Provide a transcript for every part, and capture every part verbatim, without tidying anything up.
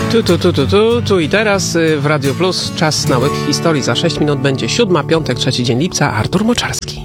Tu, tu, tu, tu, tu, tu i teraz w Radio Plus czas na łyk historii. Za sześć minut będzie siódma, piątek, trzeci dzień lipca. Artur Moczarski.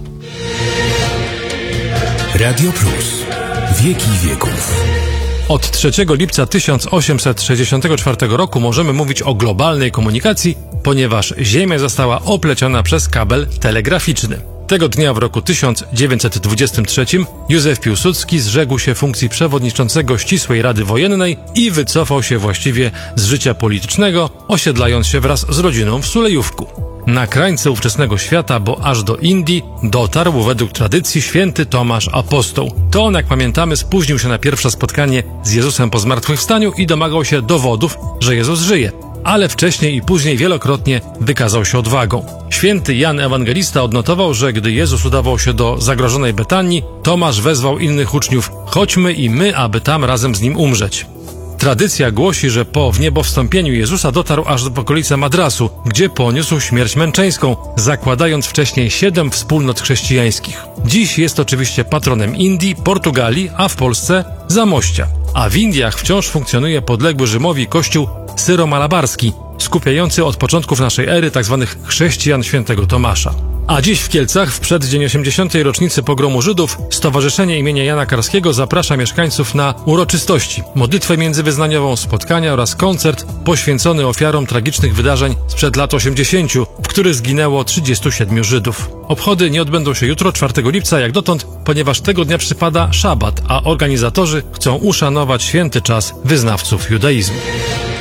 Radio Plus. Wieki wieków. Od trzeciego lipca tysiąc osiemset sześćdziesiątego czwartego roku możemy mówić o globalnej komunikacji, ponieważ Ziemia została opleciona przez kabel telegraficzny. Tego dnia w roku tysiąc dziewięćset dwudziestym trzecim Józef Piłsudski zrzekł się funkcji przewodniczącego Ścisłej Rady Wojennej i wycofał się właściwie z życia politycznego, osiedlając się wraz z rodziną w Sulejówku. Na krańce ówczesnego świata, bo aż do Indii, dotarł według tradycji święty Tomasz Apostoł. To on, jak pamiętamy, spóźnił się na pierwsze spotkanie z Jezusem po zmartwychwstaniu i domagał się dowodów, że Jezus żyje. Ale wcześniej i później wielokrotnie wykazał się odwagą. Święty Jan Ewangelista odnotował, że gdy Jezus udawał się do zagrożonej Betanii, Tomasz wezwał innych uczniów: chodźmy i my, aby tam razem z nim umrzeć. Tradycja głosi, że po wniebowstąpieniu Jezusa dotarł aż do okolicy Madrasu, gdzie poniósł śmierć męczeńską, zakładając wcześniej siedem wspólnot chrześcijańskich. Dziś jest oczywiście patronem Indii, Portugalii, a w Polsce Zamościa. A w Indiach wciąż funkcjonuje podległy Rzymowi kościół syromalabarski, skupiający od początków naszej ery tzw. chrześcijan świętego Tomasza. A dziś w Kielcach, w przeddzień osiemdziesiątej rocznicy pogromu Żydów, Stowarzyszenie imienia Jana Karskiego zaprasza mieszkańców na uroczystości, modlitwę międzywyznaniową, spotkania oraz koncert poświęcony ofiarom tragicznych wydarzeń sprzed lat osiemdziesięciu, w których zginęło trzydziestu siedmiu Żydów. Obchody nie odbędą się jutro, czwartego lipca, jak dotąd, ponieważ tego dnia przypada szabat, a organizatorzy chcą uszanować święty czas wyznawców judaizmu.